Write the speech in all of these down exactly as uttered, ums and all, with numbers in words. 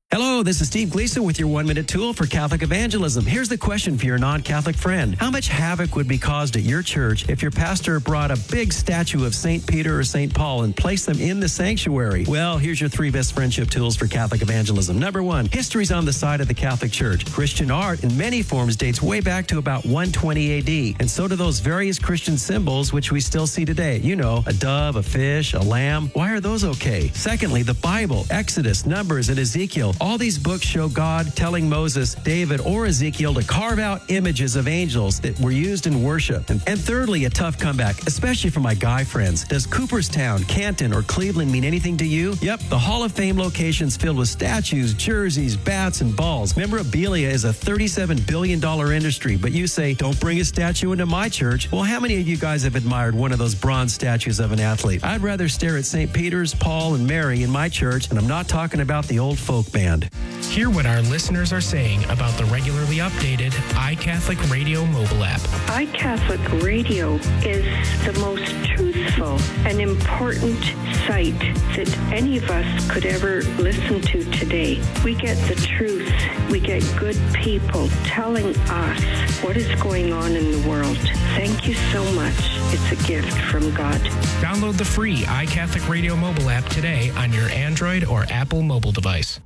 Hello, this is Steve Gleason with your one-minute tool for Catholic evangelism. Here's the question for your non-Catholic friend. How much havoc would be caused at your church if your pastor brought a big statue of Saint Peter or Saint Paul and placed them in the sanctuary? Well, here's your three best friendship tools for Catholic evangelism. Number one, history's on the side of the Catholic Church. Christian art in many forms dates way back to about one twenty A D, and so do those various Christian symbols which we still see today. You know, a dove, a fish, a lamb. Why are those okay? Secondly, the Bible, Exodus, Numbers, and Ezekiel. All these books show God telling Moses, David, or Ezekiel to carve out images of angels that were used in worship. And, and thirdly, a tough comeback, especially for my guy friends. Does Cooperstown, Canton, or Cleveland mean anything to you? Yep, the Hall of Fame location's filled with statues, jerseys, bats, and balls. Memorabilia is a thirty-seven billion dollars industry, but you say, don't bring a statue into my church. Well, how many of you guys have admired one of those bronze statues of an athlete? I'd rather stare at Saint Peter's, Paul, and Mary in my church, and I'm not talking about the old folk band. Hear what our listeners are saying about the regularly updated iCatholic Radio mobile app. iCatholic Radio is the most truthful and important site that any of us could ever listen to today. We get the truth. We get good people telling us what is going on in the world. Thank you so much. It's a gift from God. Download the free iCatholic Radio mobile app today on your Android or Apple mobile device.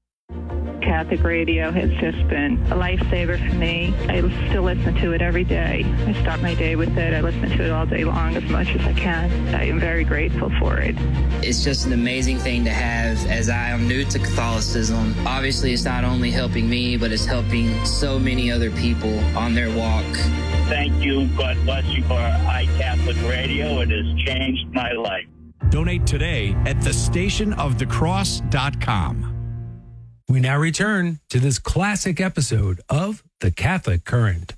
Catholic radio has just been a lifesaver for me. I still listen to it every day. I start my day with it. I listen to it all day long as much as I can. I am very grateful for it. It's just an amazing thing to have as I am new to Catholicism. Obviously, it's not only helping me, but it's helping so many other people on their walk. Thank you. God bless you for iCatholic Radio. It has changed my life. Donate today at the station of the cross dot com. We now return to this classic episode of The Catholic Current.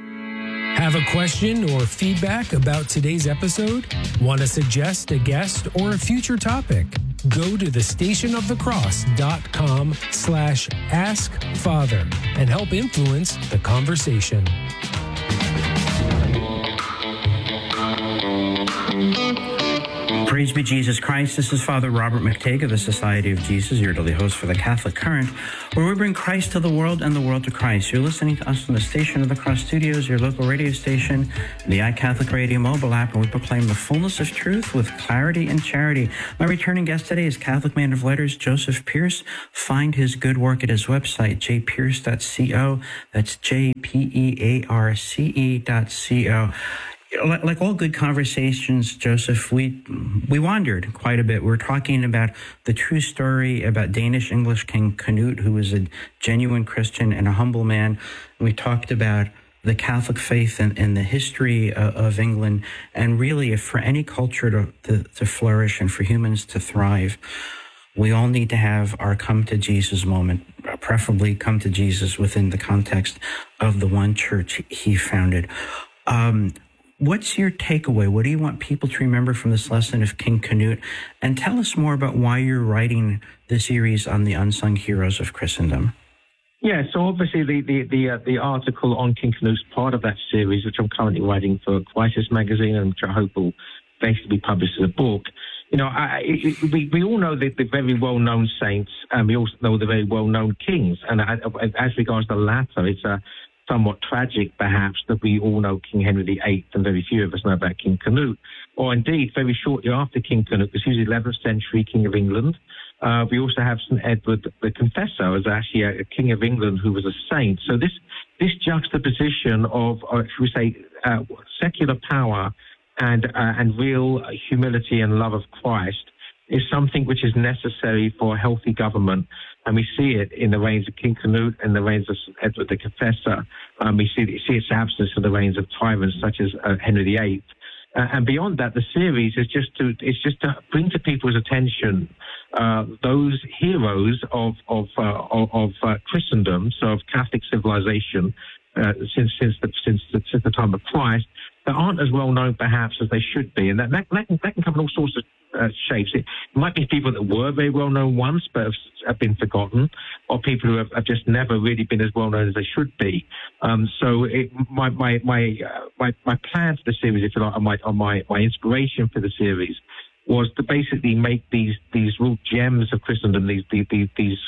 Have a question or feedback about today's episode? Want to suggest a guest or a future topic? Go to the station of the cross dot com slash ask father and help influence the conversation. Praise be Jesus Christ. This is Father Robert McTague of the Society of Jesus, your daily host for the Catholic Current, where we bring Christ to the world and the world to Christ. You're listening to us from the Station of the Cross Studios, your local radio station, the iCatholic Radio mobile app, and we proclaim the fullness of truth with clarity and charity. My returning guest today is Catholic man of letters, Joseph Pearce. Find his good work at his website, j pearce dot co. That's J P E A R C E dot co. Like all good conversations, Joseph, we we wandered quite a bit. We were talking about the true story about Danish English King Canute, who was a genuine Christian and a humble man. We talked about the Catholic faith and, and the history of, of England, and really, if for any culture to, to, to flourish and for humans to thrive, we all need to have our come to Jesus moment, preferably come to Jesus within the context of the one church he founded. Um, What's your takeaway? What do you want people to remember from this lesson of King Canute? And tell us more about why you're writing the series on the unsung heroes of Christendom. Yeah, so obviously the the the, uh, the article on King Canute's part of that series, which I'm currently writing for Crisis Magazine, and which I hope will basically be published as a book. You know, I, it, we we all know the, the very well-known saints, and we also know the very well-known kings. And as regards the latter, it's a somewhat tragic, perhaps, that we all know King Henry the Eighth and very few of us know about King Canute. Or indeed, very shortly after King Canute, because he was the eleventh century King of England. Uh, we also have Saint Edward the Confessor as actually a, a King of England who was a saint. So this this juxtaposition of, or should we say, uh, secular power and uh, and real humility and love of Christ is something which is necessary for a healthy government. And we see it in the reigns of King Canute and the reigns of Edward the Confessor. Um, we see, see its absence in the reigns of tyrants such as uh, Henry the Eighth. Uh, and beyond that, the series is just to it's just to bring to people's attention uh, those heroes of of uh, of, of uh, Christendom, so of Catholic civilization, uh, since since the since the, since the time of Christ, that aren't as well known perhaps as they should be, and that that, that, can, that can come in all sorts of uh, shapes. It might be people that were very well known once but have, have been forgotten, or people who have, have just never really been as well known as they should be. Um, so it, my my my, uh, my my plan for the series, if you like, or my or my my inspiration for the series was to basically make these these real gems of Christendom, these these, these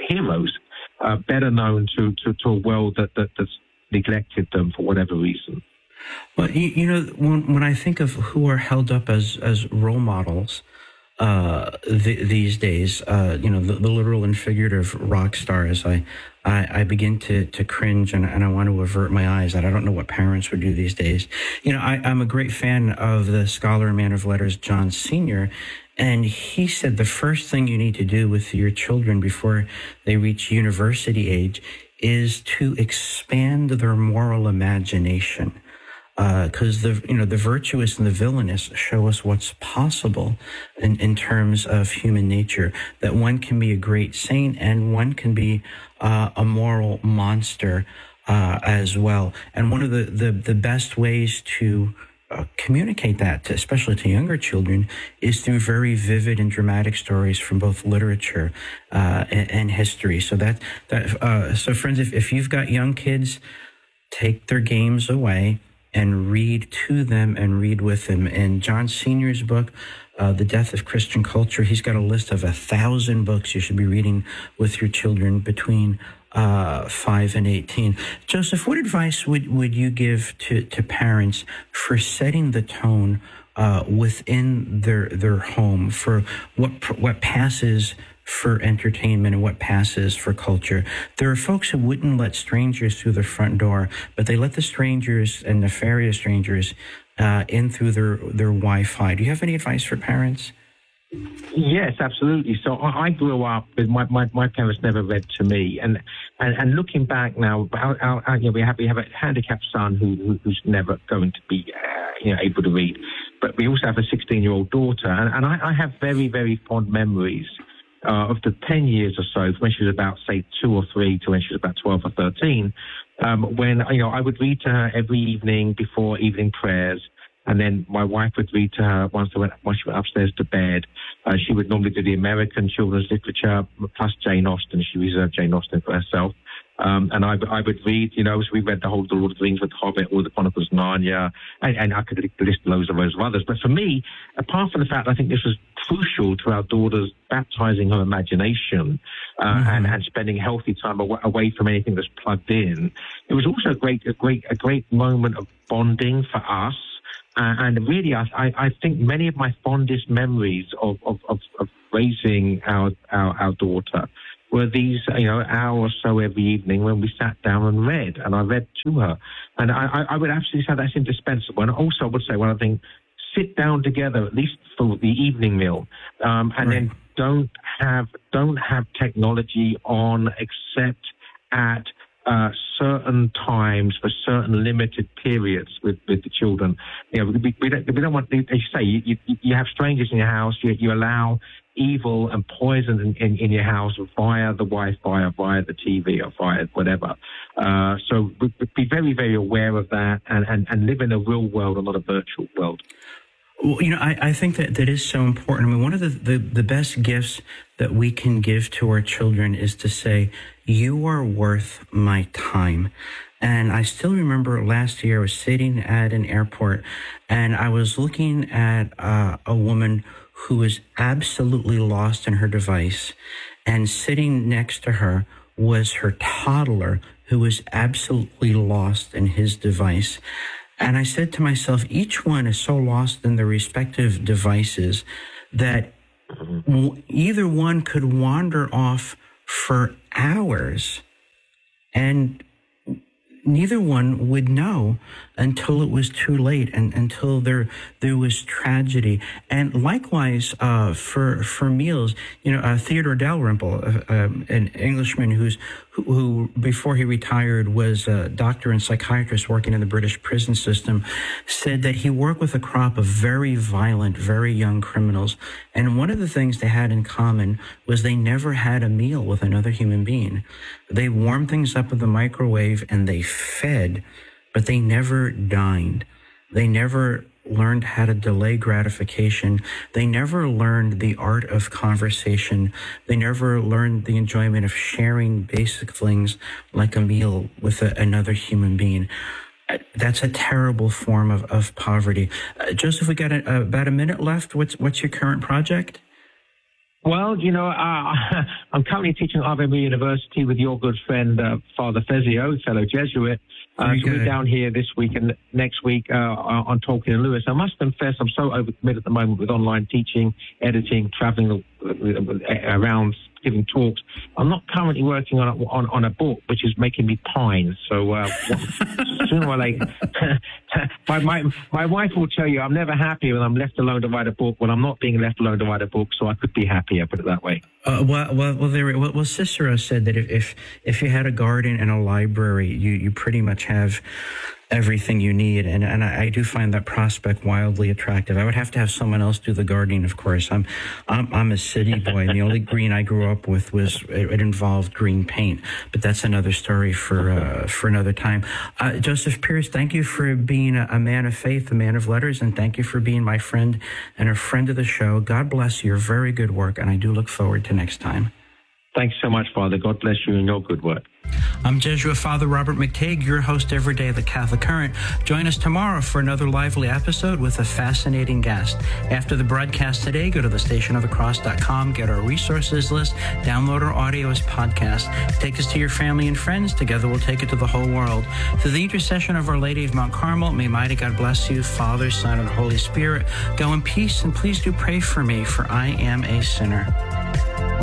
heroes, uh, better known to, to, to a world that, that that's neglected them for whatever reason. Well, you, you know, when, when I think of who are held up as, as role models uh, th- these days, uh, you know, the, the literal and figurative rock stars, I I, I begin to, to cringe and, and I want to avert my eyes. And I don't know what parents would do these days. You know, I, I'm a great fan of the scholar and man of letters, John Senior, and he said the first thing you need to do with your children before they reach university age is to expand their moral imagination. Because uh, the you know the virtuous and the villainous show us what's possible in, in terms of human nature. That one can be a great saint and one can be uh, a moral monster uh, as well. And one of the the, the best ways to uh, communicate that, to, especially to younger children, is through very vivid and dramatic stories from both literature uh, and, and history. So that that uh, so friends, if, if you've got young kids, take their games away and read to them and read with them. In John Senior's book, uh, The Death of Christian Culture, he's got a list of a thousand books you should be reading with your children between uh, five and eighteen. Joseph, what advice would, would you give to, to parents for setting the tone uh, within their their home for what what passes for entertainment and what passes for culture? There are folks who wouldn't let strangers through their front door, but they let the strangers and nefarious strangers uh, in through their, their Wi-Fi. Do you have any advice for parents? Yes, absolutely. So I, I grew up with my, my, my parents never read to me, and and, and looking back now, our, our, our, you know, we have we have a handicapped son who, who who's never going to be uh, you know able to read, but we also have a sixteen-year-old daughter, and, and I, I have very very fond memories Uh, of the ten years or so, from when she was about, say, two or three to when she was about twelve or thirteen, um, when, you know, I would read to her every evening before evening prayers. And then my wife would read to her once, I went, once she went upstairs to bed. Uh, she would normally do the American children's literature plus Jane Austen. She reserved Jane Austen for herself. Um, and I, I would read, you know, so we read the whole The Lord of the Rings with Hobbit, all the Chronicles of Narnia, and, and I could list loads of loads of others. But for me, apart from the fact I think this was crucial to our daughter's baptizing her imagination uh, mm-hmm. and, and spending healthy time away, away from anything that's plugged in, it was also a great, a great, a great moment of bonding for us. Uh, and really, I, I think many of my fondest memories of, of, of, of raising our, our, our daughter were these, you know, hour or so every evening when we sat down and read, and I read to her. And I, I would absolutely say that's indispensable. And also I would say one other thing, sit down together, at least for the evening meal, um, and right. then don't have, don't have technology on except at Uh, certain times for certain limited periods with, with the children. You know, we, we, don't, we don't want, as you say, you, you, you have strangers in your house, you, you allow evil and poison in, in, in your house via the Wi-Fi or via the T V or via whatever. Uh, so be very, very aware of that and, and, and live in a real world and not a virtual world. Well, you know, I, I think that that is so important. I mean, one of the, the, the best gifts that we can give to our children is to say, you are worth my time. And I still remember last year I was sitting at an airport and I was looking at uh, a woman who was absolutely lost in her device. And sitting next to her was her toddler who was absolutely lost in his device. And I said to myself, each one is so lost in their respective devices that w- either one could wander off for hours and neither one would know until it was too late and until there there was tragedy. And likewise, uh, for for meals, you know, uh, Theodore Dalrymple, uh, um, an Englishman who's who, who before he retired was a doctor and psychiatrist working in the British prison system, said that he worked with a crop of very violent, very young criminals, and one of the things they had in common was they never had a meal with another human being. They warmed things up in the microwave and they fed, but they never dined. They never learned how to delay gratification. They never learned the art of conversation. They never learned the enjoyment of sharing basic things like a meal with a, another human being. That's a terrible form of, of poverty. Uh, Joseph, we got a, about a minute left. What's what's your current project? Well, you know, uh, I'm currently teaching at Ave Maria University with your good friend, uh, Father Fezio, fellow Jesuit. Uh, so we're down here this week and next week uh, on Tolkien and Lewis. I must confess, I'm so overcommitted at the moment with online teaching, editing, traveling around, giving talks. I'm not currently working on a, on, on a book, which is making me pine. So uh, sooner or later, my, my, my wife will tell you I'm never happy when I'm left alone to write a book. When I'm not being left alone to write a book, so I could be happier, put it that way. Uh, well, well, well, there, well, well, Cicero said that if, if if you had a garden and a library, you, you pretty much have everything you need, and and I, I do find that prospect wildly attractive. I would have to have someone else do the gardening, of course. I'm I'm, I'm a city boy, and the only green I grew up with was it, it involved green paint. But that's another story for uh, for another time. Uh, Joseph Pearce, thank you for being a, a man of faith, a man of letters, and thank you for being my friend and a friend of the show. God bless your very good work, and I do look forward to next time. Thanks so much, Father. God bless you and your good work. I'm Jesuit Father Robert McTague, your host every day of the Catholic Current. Join us tomorrow for another lively episode with a fascinating guest. After the broadcast today, go to the station of the cross dot com, get our resources list, download our audio as podcast. Take us to your family and friends. Together we'll take it to the whole world. Through the intercession of Our Lady of Mount Carmel, may mighty God bless you, Father, Son, and Holy Spirit. Go in peace, and please do pray for me, for I am a sinner.